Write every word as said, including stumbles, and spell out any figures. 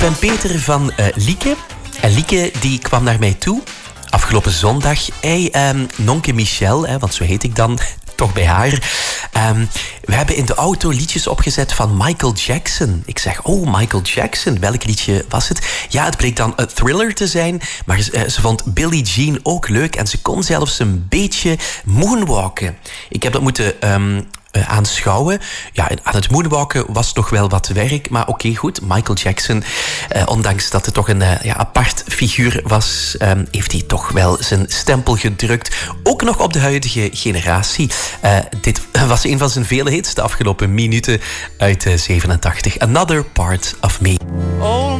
ben Peter van uh, Lieke. En Lieke die kwam naar mij toe afgelopen zondag. Hey, um, nonke Michel, hè, want zo heet ik dan, toch bij haar. Um, we hebben in de auto liedjes opgezet van Michael Jackson. Ik zeg, oh, Michael Jackson, welk liedje was het? Ja, het bleek dan een Thriller te zijn, maar uh, ze vond Billie Jean ook leuk en ze kon zelfs een beetje moonwalken. Ik heb dat moeten um, uh, aanschouwen. Ja, aan het moonwalken was nog wel wat werk, maar oké, okay, goed. Michael Jackson, uh, ondanks dat het toch een uh, ja, apart figuur was, um, heeft hij toch wel zijn stempel gedrukt. Ook nog op de huidige generatie. Uh, dit was een van zijn vele hits de afgelopen minuten uit uh, zevenentachtig. Another Part of Me. Oh,